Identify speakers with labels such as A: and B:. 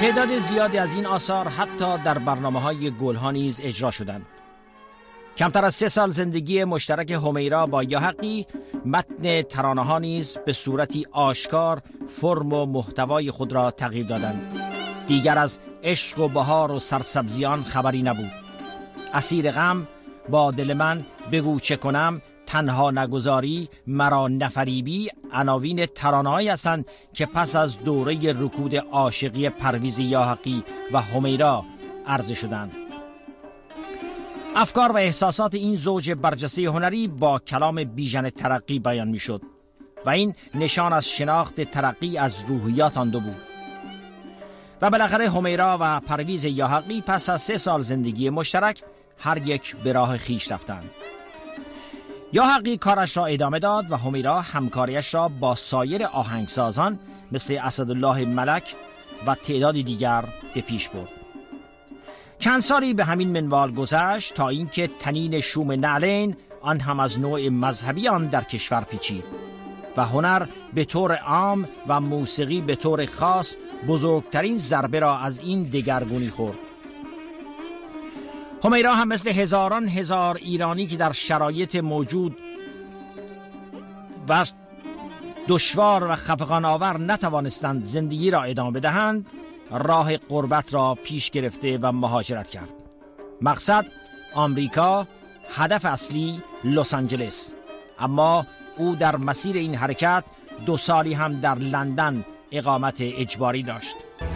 A: تعداد زیادی از این آثار حتی در برنامه‌های گلها نیز اجرا شدند. کمتر از 3 سال زندگی مشترک همیرا با یاحقی، متن ترانه‌ها نیز به صورتی آشکار فرم و محتوای خود را تغییر دادند. دیگر از عشق و بهار و سرسبزیان خبری نبود. اسیر غم، با دل من بگو چه کنم، تنها نگذاری، مرا نفریبی، عناوین ترانه‌هایی هستند که پس از دوره رکود عاشقی پرویز یاحقی و همیرا عرضه شدند. افکار و احساسات این زوج برجسته هنری با کلام بیژن ترقی بیان می شد و این نشان از شناخت ترقی از روحیات آن دو بود. و بالاخره همیرا و پرویز یاحقی پس از 3 سال زندگی مشترک هر یک به راه خویش رفتند. یاحقی کارش را ادامه داد و همیرا همکاریش را با سایر آهنگسازان مثل اسدالله ملک و تعدادی دیگر به پیش برد. چند سالی به همین منوال گذشت تا اینکه طنین شوم نعلین، آن هم از نوع مذهبی آن، در کشور پیچید و هنر به طور عام و موسیقی به طور خاص بزرگترین ضربه را از این دگرگونی خورد. همیرا هم مثل هزاران هزار ایرانی که در شرایط موجود و دشوار و خفقان آور نتوانستند زندگی را ادامه بدهند، راه غربت را پیش گرفته و مهاجرت کرد. مقصد آمریکا، هدف اصلی لس آنجلس. اما او در مسیر این حرکت 2 سالی هم در لندن اقامت اجباری داشت.